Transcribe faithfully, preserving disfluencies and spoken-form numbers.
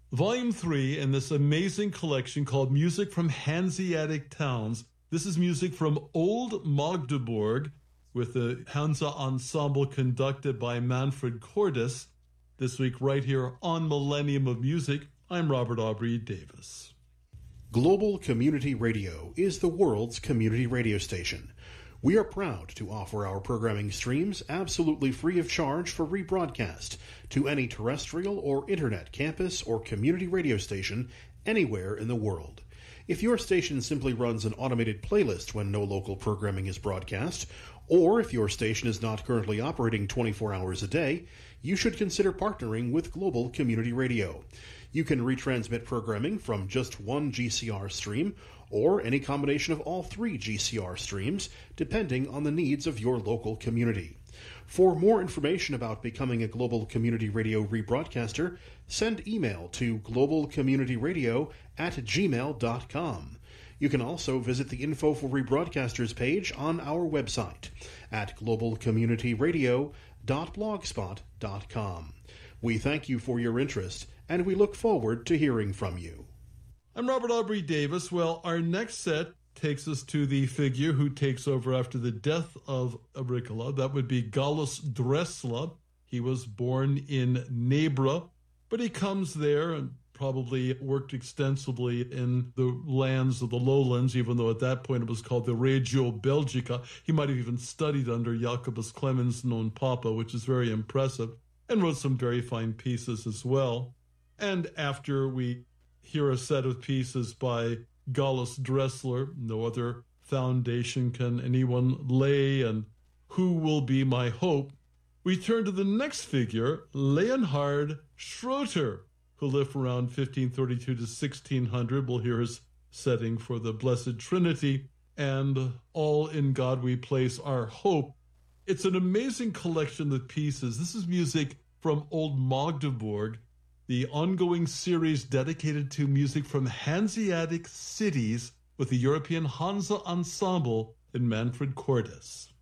Volume three in this amazing collection called Music from Hanseatic Towns. This is music from Old Magdeburg with the Hansa Ensemble conducted by Manfred Cordes. This week right here on Millennium of Music, I'm Robert Aubrey Davis. Global Community Radio is the world's community radio station. We are proud to offer our programming streams absolutely free of charge for rebroadcast to any terrestrial or internet campus or community radio station anywhere in the world. If your station simply runs an automated playlist when no local programming is broadcast, or if your station is not currently operating twenty-four hours a day, you should consider partnering with Global Community Radio. You can retransmit programming from just one G C R stream or any combination of all three G C R streams, depending on the needs of your local community. For more information about becoming a Global Community Radio rebroadcaster, send email to globalcommunityradio at gmail dot com. You can also visit the Info for Rebroadcasters page on our website at global community radio dot blogspot dot com. We thank you for your interest, and we look forward to hearing from you. I'm Robert Aubrey Davis. Well, our next set takes us to the figure who takes over after the death of Agricola. That would be Gallus Dressler. He was born in Nebra, but he comes there and probably worked extensively in the lands of the lowlands, even though at that point it was called the Regio Belgica. He might have even studied under Jacobus Clemens non Papa, which is very impressive, and wrote some very fine pieces as well. And after we hear a set of pieces by Gallus Dressler, no other foundation can anyone lay, and Who Will Be My Hope, we turn to the next figure, Leonhard Schroeter, who lived around fifteen thirty-two to sixteen hundred. We'll hear his setting for the Blessed Trinity and All in God We Place Our Hope. It's an amazing collection of pieces. This is music from Old Magdeburg, the ongoing series dedicated to music from Hanseatic cities with the European Hansa Ensemble and Manfred Cordes.